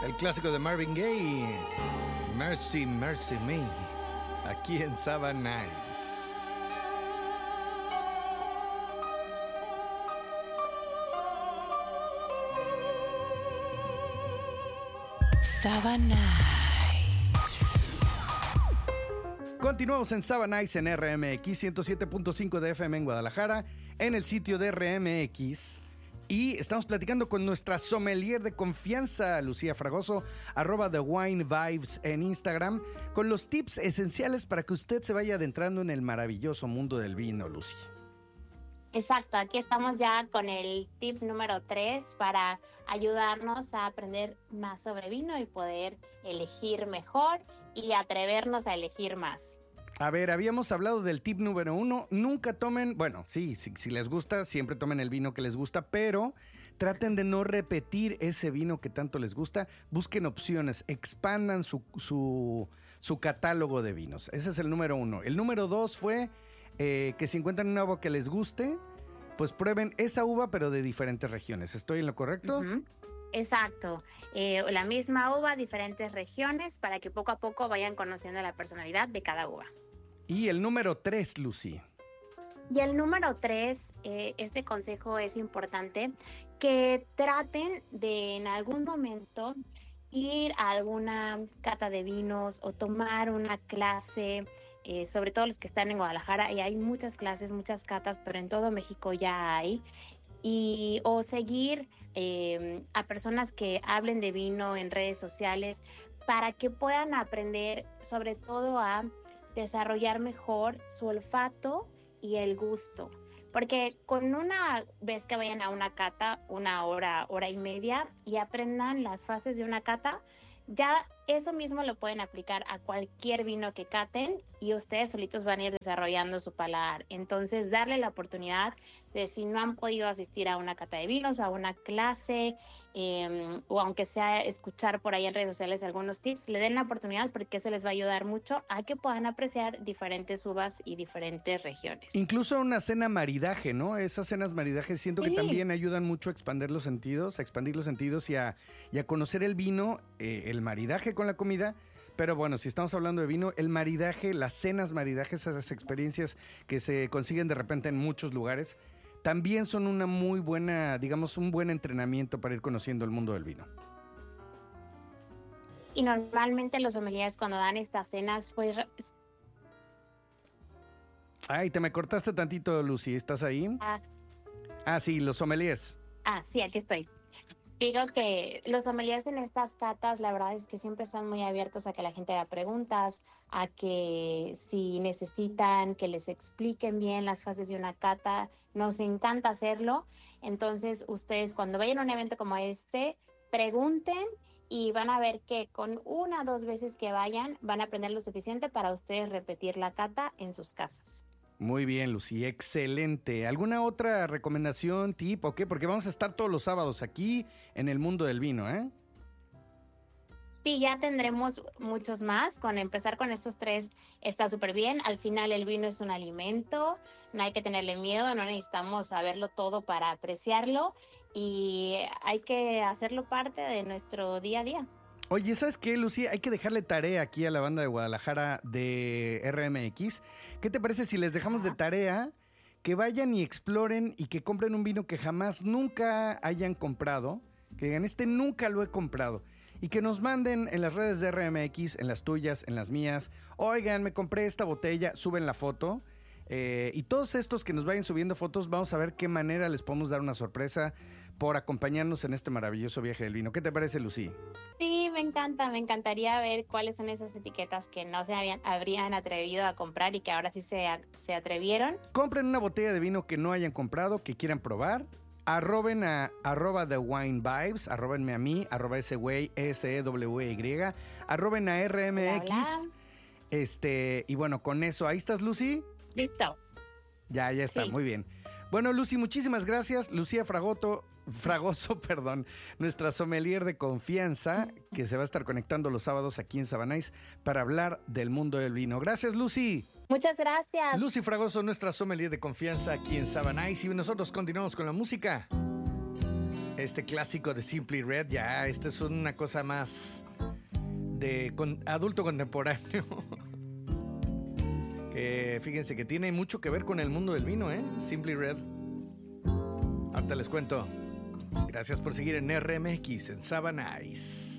El clásico de Marvin Gaye, Mercy, Mercy Me, aquí en Saba Nice. Saba Nice. Continuamos en Saba Nice en RMX 107.5 de FM en Guadalajara, en el sitio de RMX. Y estamos platicando con nuestra sommelier de confianza, Lucía Fragoso, @TheWineVibes en Instagram, con los tips esenciales para que usted se vaya adentrando en el maravilloso mundo del vino, Lucy. Exacto, aquí estamos ya con el tip número 3 para ayudarnos a aprender más sobre vino y poder elegir mejor y atrevernos a elegir más. A ver, habíamos hablado del tip número 1. Nunca tomen, bueno, sí, si les gusta, siempre tomen el vino que les gusta, pero traten de no repetir ese vino que tanto les gusta. Busquen opciones, expandan su catálogo de vinos. Ese es el número 1. El número 2 fue que si encuentran una uva que les guste, pues prueben esa uva, pero de diferentes regiones. ¿Estoy en lo correcto? Uh-huh. Exacto, la misma uva, diferentes regiones, para que poco a poco vayan conociendo la personalidad de cada uva. Y el número 3, Lucy. Y el número 3, este consejo es importante, que traten de en algún momento ir a alguna cata de vinos o tomar una clase, sobre todo los que están en Guadalajara, y hay muchas clases, muchas catas, pero en todo México ya hay. O seguir a personas que hablen de vino en redes sociales para que puedan aprender sobre todo a desarrollar mejor su olfato y el gusto. Porque con una vez que vayan a una cata, 1 hora, hora y media, y aprendan las fases de una cata, ya eso mismo lo pueden aplicar a cualquier vino que caten y ustedes solitos van a ir desarrollando su paladar. Entonces, darle la oportunidad de, si no han podido asistir a una cata de vinos, a una clase, o aunque sea escuchar por ahí en redes sociales algunos tips, le den la oportunidad, porque eso les va a ayudar mucho a que puedan apreciar diferentes uvas y diferentes regiones. Incluso una cena maridaje, ¿no? Esas cenas maridaje siento que también ayudan mucho a expandir los sentidos y a conocer el vino, el maridaje con la comida. Pero bueno, si estamos hablando de vino, el maridaje, las cenas maridajes, esas experiencias que se consiguen de repente en muchos lugares, también son una muy buena, digamos, un buen entrenamiento para ir conociendo el mundo del vino. Y normalmente los sommeliers, cuando dan estas cenas, pues... Ay, te me cortaste tantito, Lucy, ¿estás ahí? Sí, los sommeliers. Sí, aquí estoy. Digo que los sommeliers en estas catas, la verdad es que siempre están muy abiertos a que la gente haga preguntas, a que si necesitan que les expliquen bien las fases de una cata, nos encanta hacerlo. Entonces, ustedes cuando vayan a un evento como este, pregunten y van a ver que con 1 o 2 veces que vayan, van a aprender lo suficiente para ustedes repetir la cata en sus casas. Muy bien, Lucy, excelente. ¿Alguna otra recomendación, tip o qué? Porque vamos a estar todos los sábados aquí en el mundo del vino, ¿eh? Sí, ya tendremos muchos más. Con empezar con estos 3 está súper bien. Al final el vino es un alimento, no hay que tenerle miedo, no necesitamos saberlo todo para apreciarlo y hay que hacerlo parte de nuestro día a día. Oye, ¿sabes qué, Lucía? Hay que dejarle tarea aquí a la banda de Guadalajara de RMX. ¿Qué te parece si les dejamos de tarea que vayan y exploren y que compren un vino que jamás, nunca hayan comprado? Que digan, nunca lo he comprado. Y que nos manden en las redes de RMX, en las tuyas, en las mías. Oigan, me compré esta botella, suben la foto. Y todos estos que nos vayan subiendo fotos, vamos a ver qué manera les podemos dar una sorpresa por acompañarnos en este maravilloso viaje del vino. ¿Qué te parece, Lucy? Sí, me encanta, me encantaría ver cuáles son esas etiquetas que no se habrían atrevido a comprar y que ahora sí se atrevieron. Compren una botella de vino que no hayan comprado, que quieran probar. Arroben a @TheWineVibes, arrobenme a mí, @SEWY, arroben a RMX. Hola. Y bueno, con eso, ¿ahí estás, Lucy? Listo. Ya está, sí. Muy bien. Bueno, Lucy, muchísimas gracias. Lucía Fragoso, nuestra sommelier de confianza, que se va a estar conectando los sábados aquí en Saba Nice para hablar del mundo del vino. Gracias, Lucy. Muchas gracias. Lucy Fragoso, nuestra sommelier de confianza aquí en Saba Nice, y nosotros continuamos con la música. Este clásico de Simply Red, ya, esta es una cosa más de adulto contemporáneo. Que fíjense que tiene mucho que ver con el mundo del vino, Simply Red. Ahorita les cuento. Gracias por seguir en RMX, en Savannah Ice.